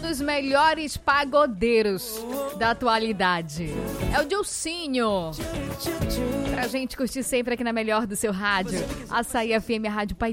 dos melhores pagodeiros da atualidade. É o Dilcinho. Pra gente curtir sempre aqui na melhor do seu rádio. Açaí FM, a Rádio Pai